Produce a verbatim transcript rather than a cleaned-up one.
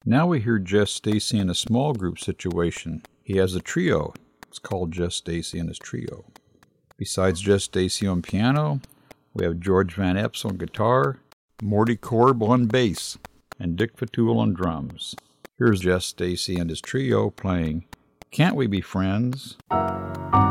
Now we hear Jess Stacy in a small group situation. He has a trio. It's called Jess Stacy and his trio. Besides Jess Stacy on piano, we have George Van Epps on guitar, Morty Korb on bass, and Dick Fatul on drums. Here's Jess Stacy and his trio playing Can't We Be Friends?